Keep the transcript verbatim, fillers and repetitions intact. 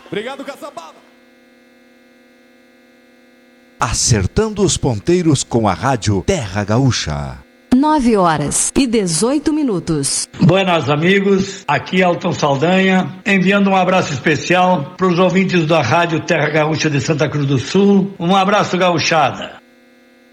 Obrigado, Caçapava. Acertando os ponteiros com a rádio Terra Gaúcha. Nove horas e dezoito minutos. Buenas amigos, aqui é Elton Saldanha, enviando um abraço especial para os ouvintes da rádio Terra Gaúcha de Santa Cruz do Sul. Um abraço, gauchada.